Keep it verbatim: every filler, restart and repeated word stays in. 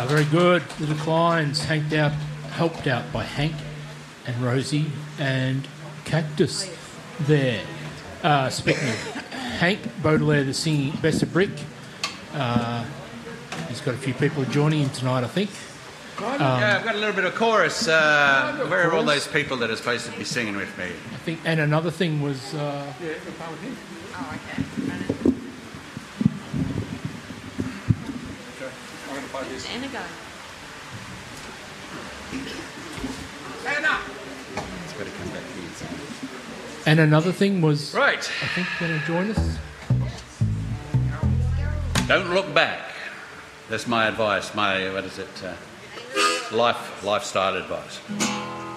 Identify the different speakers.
Speaker 1: Uh, very good. The Declines, hanked out, helped out by Hank and Rosie and Cactus there. Uh, speaking of Hank, Baudelaire, the singing Best of Brick. Uh, he's got a few people joining him tonight, I think.
Speaker 2: Um, yeah, I've got a little bit of chorus. Uh, where are all those people that are supposed to be singing with me?
Speaker 1: I think, and another thing was. Uh,
Speaker 2: yeah, we're part with him.
Speaker 3: Oh, okay.
Speaker 2: Okay, I'm going to play this.
Speaker 3: Anna going?
Speaker 2: Anna! It's better come back here. So.
Speaker 1: And another thing was.
Speaker 2: Right.
Speaker 1: I think going to join us.
Speaker 2: Don't look back. That's my advice. My what is it? Uh, life lifestyle advice.